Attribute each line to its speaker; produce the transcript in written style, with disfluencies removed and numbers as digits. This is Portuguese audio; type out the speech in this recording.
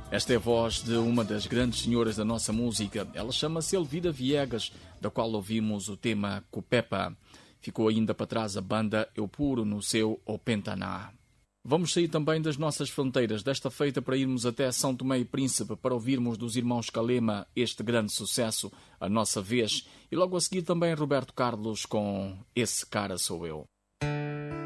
Speaker 1: Esta é a voz de uma das grandes senhoras da nossa música. Ela chama-se Elvira Viegas, da qual ouvimos o tema Cupepa. Ficou ainda para trás a banda Eu Puro no seu O Pentaná. Vamos sair também das nossas fronteiras, desta feita para irmos até São Tomé e Príncipe para ouvirmos dos irmãos Calema este grande sucesso, A Nossa Vez, e logo a seguir também Roberto Carlos com Esse Cara Sou Eu.